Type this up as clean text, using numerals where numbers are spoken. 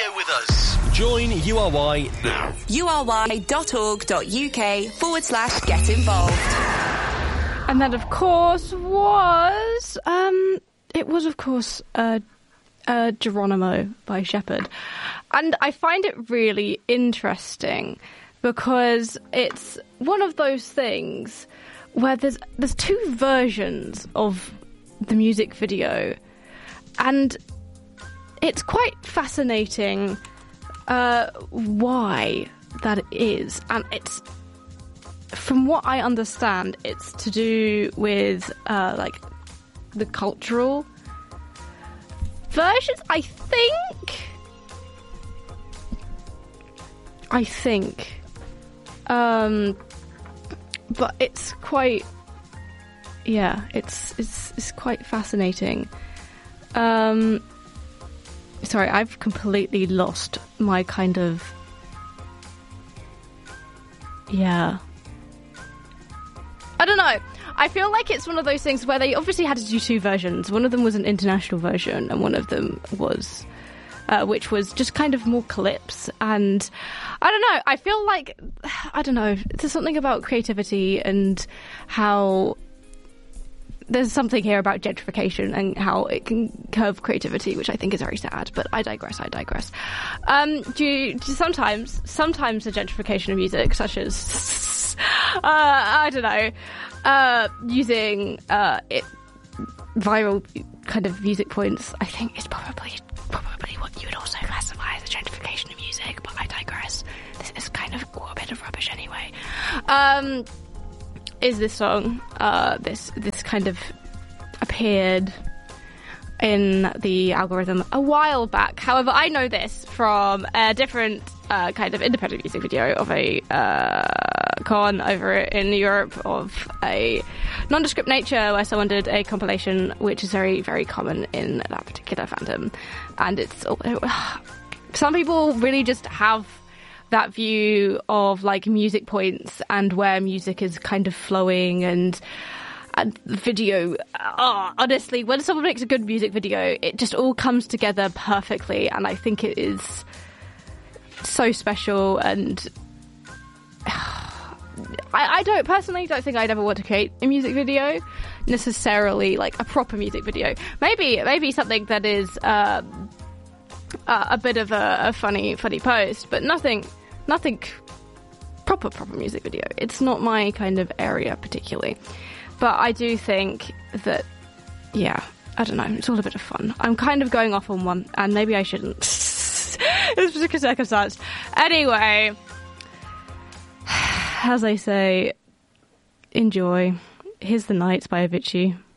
video with us. Join URY now. ury.org.uk/get involved. And that, of course, was Geronimo by Shepherd. And I find it really interesting because it's one of those things where there's two versions of the music video, and it's quite fascinating why that is. And it's, from what I understand, it's to do with like the cultural versions, I think. But it's quite, it's quite fascinating. Sorry, I've completely lost my kind of, I don't know. I feel like it's one of those things where they obviously had to do two versions. One of them was an international version, and one of them was, which was just kind of more clips. And I don't know. I feel like, there's something about creativity and how there's something here about gentrification and how it can curb creativity, which I think is very sad. But I digress. Sometimes the gentrification of music, such as using viral kind of music points, I think is probably what you would also classify as a gentrification of music. But I digress. This is kind of a bit of rubbish anyway. Is this song? This kind of appeared in the algorithm a while back. However, I know this from a different kind of independent music video of a con over in Europe of a nondescript nature where someone did a compilation, which is very, very common in that particular fandom. And it's some people really just have that view of like music points and where music is kind of flowing and video. Honestly, when someone makes a good music video, it just all comes together perfectly, and I think it is so special. And I don't think I'd ever want to create a music video necessarily, like a proper music video. Maybe something that is a bit of a funny post, but nothing proper music video. It's not my kind of area particularly. But I do think that, I don't know, it's all a bit of fun. I'm kind of going off on one, and maybe I shouldn't. In this particular circumstance. Anyway, as I say, enjoy. Here's The Nights by Avicii.